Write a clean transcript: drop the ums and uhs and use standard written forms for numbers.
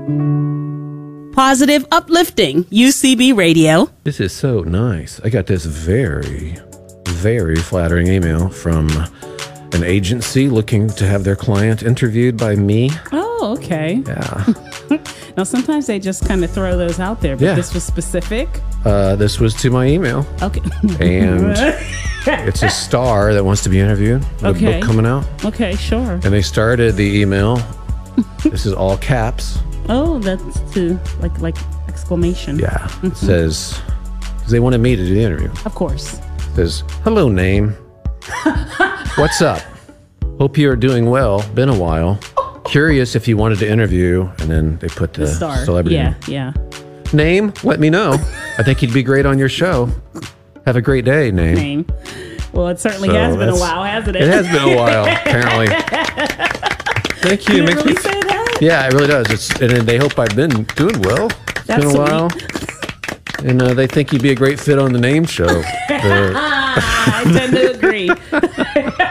Positive, uplifting UCB Radio. This is so nice. I got this very, very flattering email from an agency looking to have their client interviewed by me. Oh, okay. Yeah. Now, sometimes they just kind of throw those out there, but Yeah. this was specific. This was to my email. Okay. And it's a star that wants to be interviewed. The Okay. book coming out. Okay, sure. And they started the email. This is all caps. Oh, that's to like exclamation. Yeah. It says, because they wanted me to do the interview. Of course. It says, hello, name. What's up? Hope you are doing well. Been a while. Curious if you wanted to interview. And then they put the Star. celebrity Yeah. name. Let me know. I think he'd be great on your show. Have a great day, name. Name. Well, it certainly So has been a that's- while, hasn't it? It has been a while, apparently. Thank you. Did it Makes really me- say that? Yeah, it really does. And they hope I've been doing well. It's That's been a while. And they think you'd be a great fit on the name show. I tend to agree.